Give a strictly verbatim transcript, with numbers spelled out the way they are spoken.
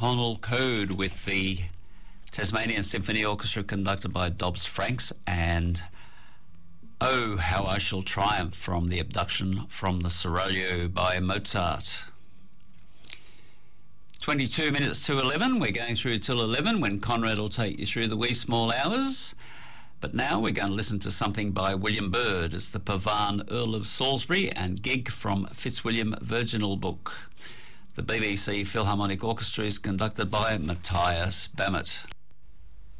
Cornwall Code with the Tasmanian Symphony Orchestra conducted by Dobbs Franks, and Oh, How I Shall Triumph from the Abduction from the Seraglio by Mozart. twenty-two minutes to eleven. We're going through till eleven when Conrad will take you through the wee small hours. But now we're going to listen to something by William Byrd. It's the Pavan Earl of Salisbury and Gig from Fitzwilliam Virginal Book. The B B C Philharmonic Orchestra is conducted by Matthias Bammett.